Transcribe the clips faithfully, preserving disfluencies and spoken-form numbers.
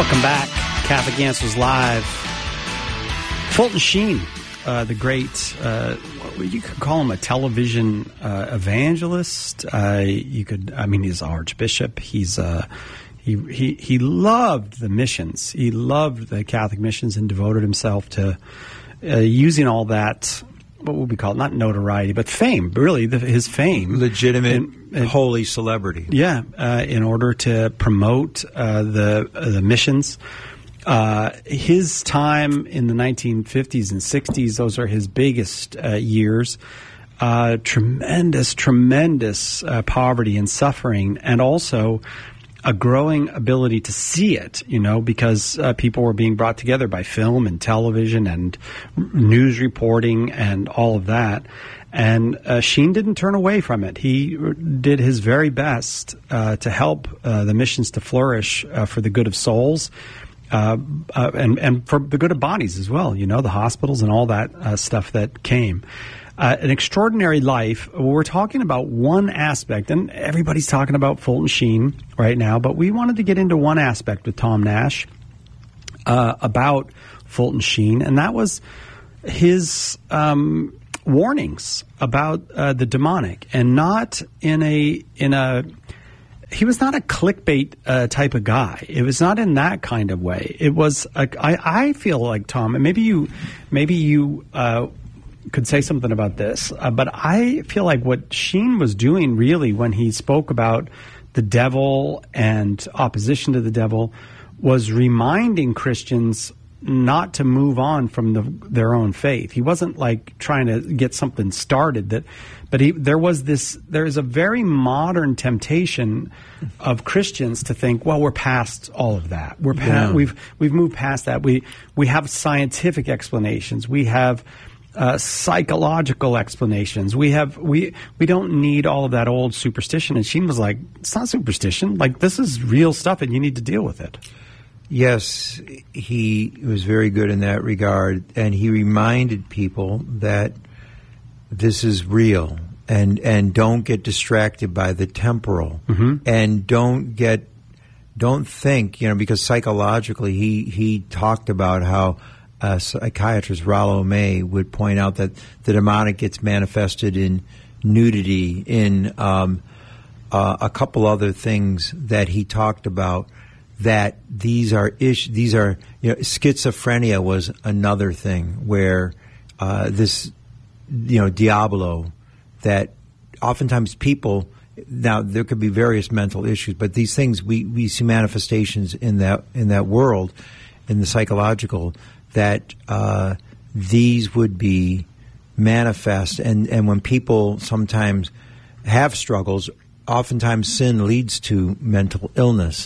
Welcome back. Catholic Answers Live. Fulton Sheen, uh, the great, uh, you could call him a television uh, evangelist. Uh, you could, I mean, he's archbishop. He's uh, he he he loved the missions. He loved the Catholic missions and devoted himself to uh, using all that. What would we call it? Not notoriety, but fame. Really, the, his fame, legitimate, and, and, holy celebrity. Yeah, uh, in order to promote uh, the uh, the missions. Uh, his time in the nineteen fifties and sixties; those are his biggest uh, years. Uh, tremendous, tremendous uh, poverty and suffering, and also a growing ability to see it, you know, because uh, people were being brought together by film and television and r- news reporting and all of that. And uh, Sheen didn't turn away from it. He r- did his very best uh, to help uh, the missions to flourish uh, for the good of souls uh, uh, and, and for the good of bodies as well, you know, the hospitals and all that uh, stuff that came. Uh, an extraordinary life. We're talking about one aspect, and everybody's talking about Fulton Sheen right now, but we wanted to get into one aspect with Tom Nash uh, about Fulton Sheen, and that was his um, warnings about uh, the demonic, and not in a in a. He was not a clickbait uh, type of guy. It was not in that kind of way. It was. A, I, I feel like, Tom, and maybe you, maybe you. Uh, could say something about this, uh, but I feel like what Sheen was doing really when he spoke about the devil and opposition to the devil was reminding Christians not to move on from the, their own faith. He wasn't like trying to get something started, that, but he, there was this. There is a very modern temptation of Christians to think, well, we're past all of that. We're past, yeah. we've we've moved past that. We we have scientific explanations. We have Uh, psychological explanations. We have we we don't need all of that old superstition. And Sheen was like, it's not superstition. Like, this is real stuff, and you need to deal with it. Yes, he was very good in that regard, and he reminded people that this is real, and and don't get distracted by the temporal, mm-hmm. and don't get don't think, you know, because psychologically, he he talked about how. Uh, psychiatrist Rollo May would point out that the demonic gets manifested in nudity, in um, uh, a couple other things that he talked about. That these are ish, these are you know, schizophrenia was another thing where uh, this you know Diablo, that oftentimes people, now there could be various mental issues, but these things we, we see manifestations in that in that world, in the psychological. That uh, these would be manifest. And, and when people sometimes have struggles, oftentimes sin leads to mental illness.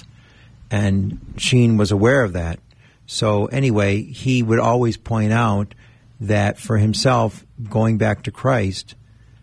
And Sheen was aware of that. So anyway, he would always point out that for himself, going back to Christ,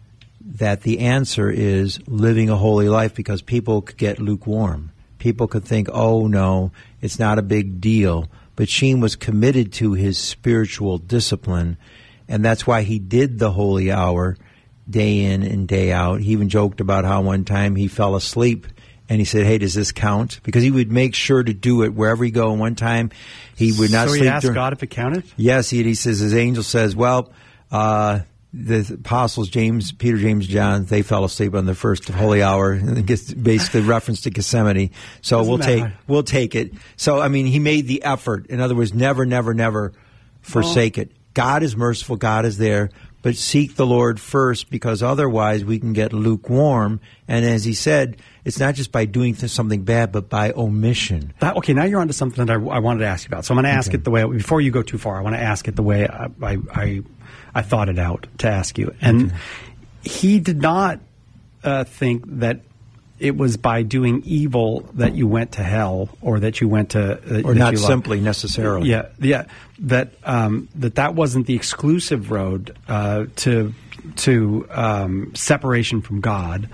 that the answer is living a holy life, because people could get lukewarm. People could think, oh, no, it's not a big deal. But Sheen was committed to his spiritual discipline, and that's why he did the holy hour day in and day out. He even joked about how one time he fell asleep, and he said, hey, does this count? Because he would make sure to do it wherever he go. And one time he would not so sleep. So he asked during- God if it counted? Yes, he, he says, his angel says, well, uh, the apostles, James, Peter, James, John, they fell asleep on the first holy hour. And it gets basically reference to Gethsemane. So Doesn't we'll matter. take we'll take it. So I mean, he made the effort. In other words, never, never, never forsake oh. it. God is merciful. God is there. But seek the Lord first, because otherwise we can get lukewarm. And as he said, it's not just by doing something bad, but by omission. That, okay, now you're onto something that I, I wanted to ask you about. So I'm going to ask okay. it the way, before you go too far, I want to ask it the way I, I, I, I thought it out to ask you. And okay. he did not uh, think that it was by doing evil that you went to hell, or that you went to... Uh, or not simply loved. necessarily. Yeah, yeah. That um, that that wasn't the exclusive road uh, to to um, separation from God,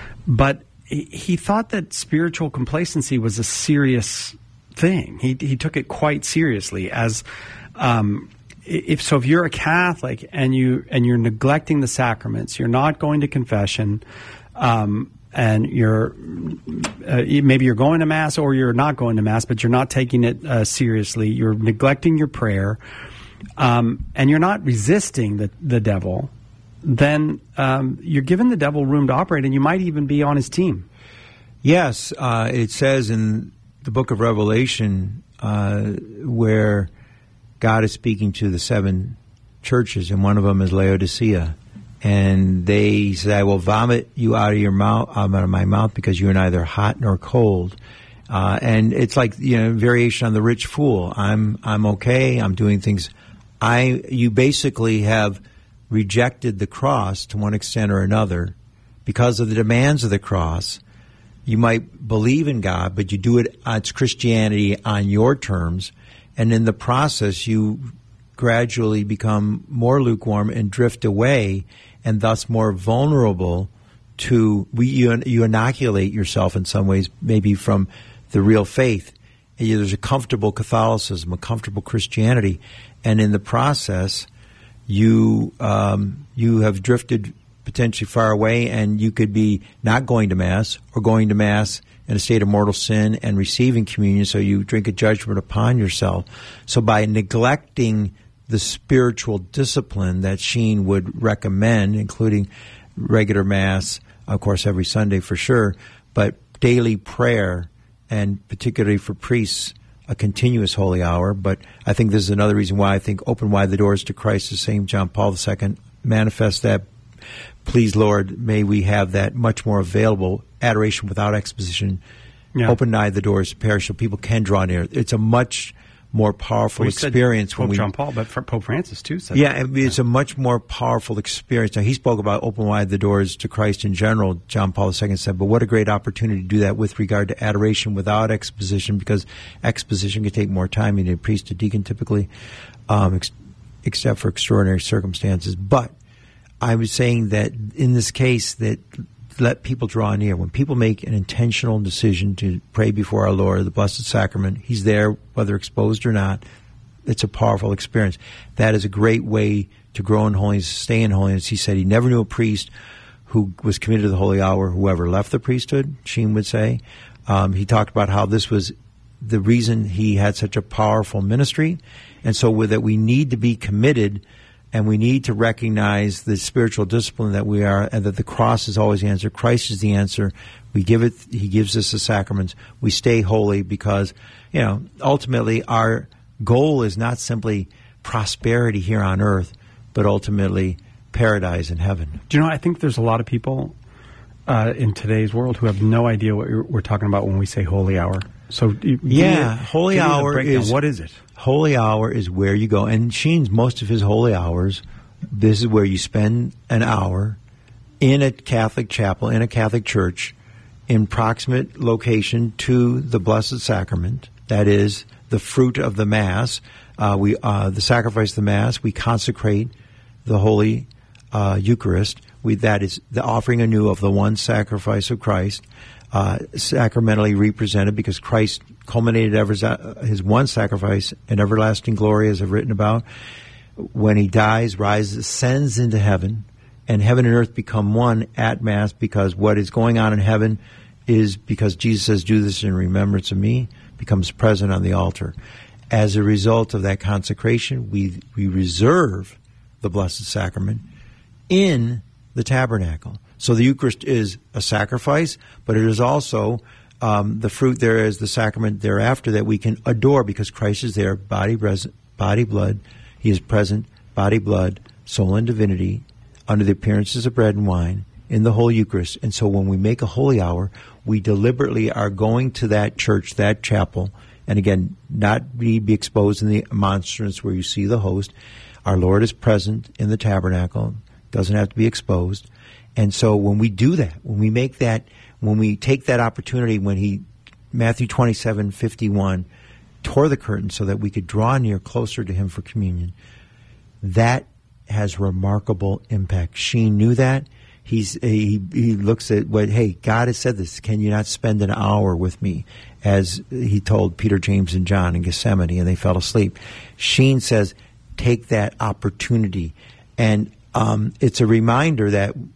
but he, he thought that spiritual complacency was a serious thing. He he took it quite seriously. As um, if so, if you're a Catholic and you and you're neglecting the sacraments, you're not going to confession. Um, and you're uh, maybe you're going to Mass or you're not going to Mass, but you're not taking it uh, seriously. You're neglecting your prayer, um, and you're not resisting the, the devil, then um, you're giving the devil room to operate, and you might even be on his team. Yes, uh, it says in the book of Revelation uh, where God is speaking to the seven churches, and one of them is Laodicea. And they say, I will vomit you out of your mouth, out of my mouth, because you are neither hot nor cold. Uh, and it's like, you know, variation on the rich fool. I'm, I'm okay. I'm doing things. I, you basically have rejected the cross to one extent or another because of the demands of the cross. You might believe in God, but you do it, uh, it's Christianity on your terms. And in the process, you gradually become more lukewarm and drift away, and thus more vulnerable to, we, you, you inoculate yourself in some ways, maybe from the real faith. And you, there's a comfortable Catholicism, a comfortable Christianity, and in the process, you um, you have drifted potentially far away, and you could be not going to Mass or going to Mass in a state of mortal sin and receiving communion, so you drink a judgment upon yourself. So by neglecting the spiritual discipline that Sheen would recommend, including regular Mass, of course, every Sunday for sure, but daily prayer, and particularly for priests, a continuous holy hour. But I think this is another reason why I think open wide the doors to Christ, as Saint John Paul the Second manifests that. Please, Lord, may we have that much more available adoration without exposition. Yeah. Open wide the doors to parish so people can draw near. It's a much more powerful well, experience. Pope when we, John Paul, but for Pope Francis too said yeah, that. it's yeah. a much more powerful experience. Now, he spoke about open wide the doors to Christ in general, John Paul the Second said, but what a great opportunity to do that with regard to adoration without exposition, because exposition can take more time. You need a priest, a deacon typically, um, ex- except for extraordinary circumstances. But I was saying that in this case, that let people draw near. When people make an intentional decision to pray before our Lord, the Blessed Sacrament, He's there, whether exposed or not. It's a powerful experience. That is a great way to grow in holiness, stay in holiness. He said he never knew a priest who was committed to the holy hour, whoever left the priesthood, Sheen would say. Um, he talked about how this was the reason he had such a powerful ministry. And so with it, we need to be committed, and we need to recognize the spiritual discipline that we are, and that the cross is always the answer. Christ is the answer. We give it, He gives us the sacraments. We stay holy because, you know, ultimately our goal is not simply prosperity here on earth, but ultimately paradise in heaven. Do you know, I think there's a lot of people uh, in today's world who have no idea what we're talking about when we say holy hour. So yeah, me, holy hour is, what is it? Holy hour is where you go. And Sheen's, most of his holy hours, this is where you spend an hour in a Catholic chapel, in a Catholic church, in proximate location to the Blessed Sacrament. That is the fruit of the Mass. Uh, we uh, the sacrifice of the Mass. We consecrate the Holy uh, Eucharist. We, that is the offering anew of the one sacrifice of Christ, uh, sacramentally represented, because Christ culminated ever, his one sacrifice in everlasting glory, as I've written about. When he dies, rises, ascends into heaven, and heaven and earth become one at Mass, because what is going on in heaven is, because Jesus says, do this in remembrance of me, becomes present on the altar. As a result of that consecration, we we reserve the Blessed Sacrament in the tabernacle. So the Eucharist is a sacrifice, but it is also um, the fruit there is the sacrament thereafter that we can adore, because Christ is there, body, present, body, blood. He is present, body, blood, soul, and divinity, under the appearances of bread and wine, in the whole Eucharist. And so when we make a holy hour, we deliberately are going to that church, that chapel, and again, not be, be exposed in the monstrance where you see the host. Our Lord is present in the tabernacle, doesn't have to be exposed. And so when we do that, when we make that, when we take that opportunity, when he, Matthew twenty-seven fifty-one, tore the curtain so that we could draw near closer to him for communion, that has remarkable impact. Sheen knew that. He's, he, he looks at what, hey, God has said this. Can you not spend an hour with me? As he told Peter, James, and John in Gethsemane, and they fell asleep. Sheen says, take that opportunity. And um, it's a reminder that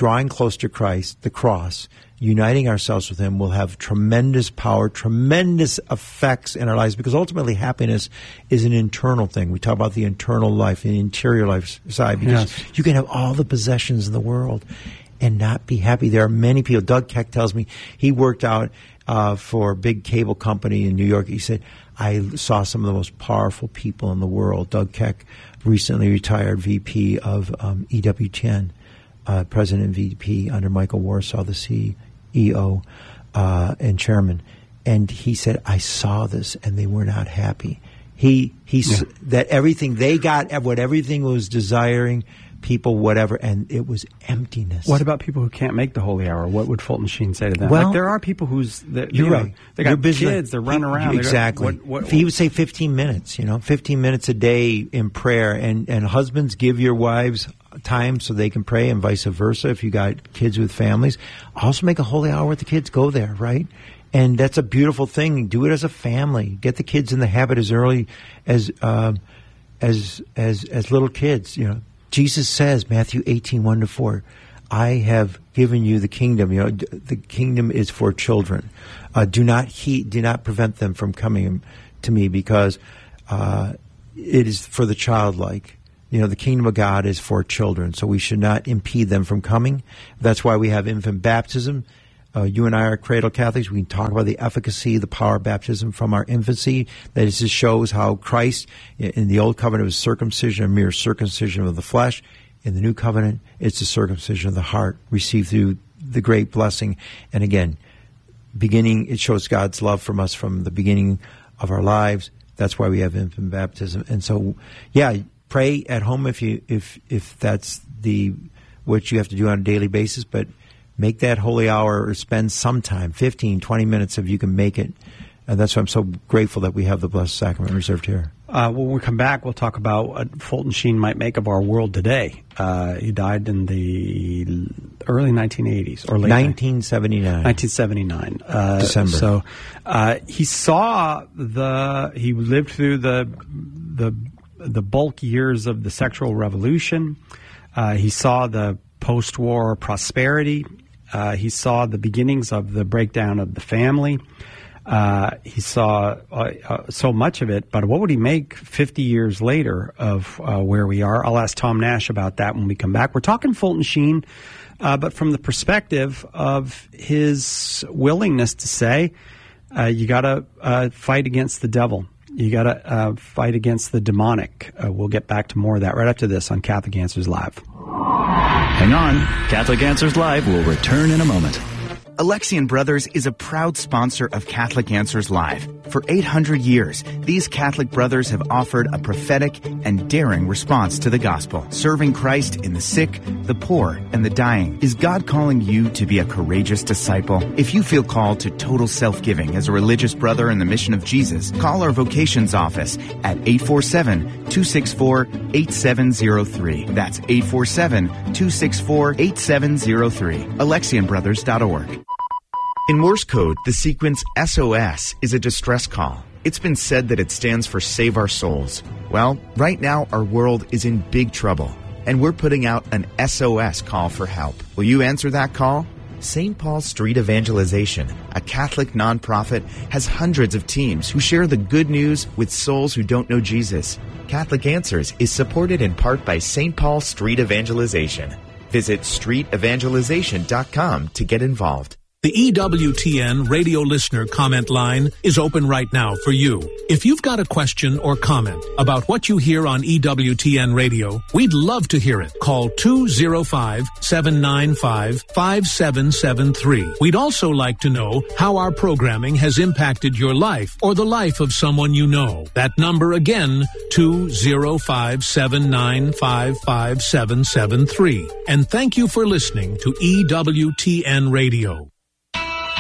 drawing close to Christ, the cross, uniting ourselves with Him will have tremendous power, tremendous effects in our lives, because ultimately happiness is an internal thing. We talk about the internal life, the interior life side, because yes. you can have all the possessions in the world and not be happy. There are many people. Doug Keck tells me he worked out uh, for a big cable company in New York. He said, I saw some of the most powerful people in the world. Doug Keck, recently retired V P of um, E W T N, uh, President and V P under Michael Warsaw, the C E O uh, and chairman. And he said, I saw this and they were not happy. He, he yeah. that everything they got, what everything was desiring, people, whatever, and it was emptiness. What about people who can't make the holy hour? What would Fulton Sheen say to them? Well, like, there are people who's that, you're you know, right. They got you're busy. kids. They're running he, around. Exactly. Got, what, what, he would say fifteen minutes. You know, fifteen minutes a day in prayer. And and husbands, give your wives time so they can pray, and vice versa. If you got kids with families, also make a holy hour with the kids. Go there, right? And that's a beautiful thing. Do it as a family. Get the kids in the habit as early as uh, as as as little kids. You know. Jesus says, Matthew eighteen, one to four, I have given you the kingdom. You know, the kingdom is for children. Uh, do not heed, do not prevent them from coming to me, because uh, it is for the childlike. You know, the kingdom of God is for children, so we should not impede them from coming. That's why we have infant baptism. Uh, you and I are cradle Catholics. We can talk about the efficacy, the power of baptism from our infancy. That is, just shows how Christ, in the old covenant, was circumcision, a mere circumcision of the flesh. In the new covenant, it's the circumcision of the heart, received through the great blessing. And again, beginning, it shows God's love from us from the beginning of our lives. That's why we have infant baptism. And so, yeah, pray at home if you if if that's the what you have to do on a daily basis, but make that holy hour, or spend some time, fifteen, twenty minutes if you can make it. And that's why I'm so grateful that we have the Blessed Sacrament reserved here. Uh, when we come back, we'll talk about what Fulton Sheen might make of our world today. Uh, he died in the early nineteen eighties, or late nineteen seventy-nine. nineteen seventy-nine. Uh, December. So uh, he saw the, he lived through the, the, the bulk years of the sexual revolution. Uh, he saw the post-war prosperity. Uh, he saw the beginnings of the breakdown of the family. Uh, he saw uh, uh, so much of it, but what would he make fifty years later of uh, where we are? I'll ask Tom Nash about that when we come back. We're talking Fulton Sheen, uh, but from the perspective of his willingness to say, uh, you got to uh, fight against the devil. You got to uh, fight against the demonic. Uh, we'll get back to more of that right after this on Catholic Answers Live. Hang on. Catholic Answers Live will return in a moment. Alexian Brothers is a proud sponsor of Catholic Answers Live. For eight hundred years, these Catholic brothers have offered a prophetic and daring response to the gospel, serving Christ in the sick, the poor, and the dying. Is God calling you to be a courageous disciple? If you feel called to total self-giving as a religious brother in the mission of Jesus, call our vocations office at eight four seven, two six four, eight seven zero three. That's eight four seven, two six four, eight seven zero three. Alexian Brothers dot org. In Morse code, the sequence S O S is a distress call. It's been said that it stands for Save Our Souls. Well, right now our world is in big trouble, and we're putting out an S O S call for help. Will you answer that call? Saint Paul Street Evangelization, a Catholic nonprofit, has hundreds of teams who share the good news with souls who don't know Jesus. Catholic Answers is supported in part by Saint Paul Street Evangelization. Visit street evangelization dot com to get involved. The E W T N radio listener comment line is open right now for you. If you've got a question or comment about what you hear on E W T N radio, we'd love to hear it. Call two oh five, seven nine five, five seven seven three. We'd also like to know how our programming has impacted your life or the life of someone you know. That number again, two oh five, seven nine five, five seven seven three. And thank you for listening to E W T N radio.